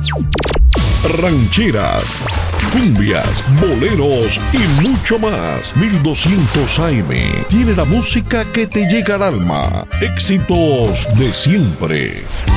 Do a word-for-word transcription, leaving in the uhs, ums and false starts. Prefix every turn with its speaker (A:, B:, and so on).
A: Rancheras, cumbias, boleros y mucho más. mil doscientos A M tiene la música que te llega al alma. Éxitos de siempre.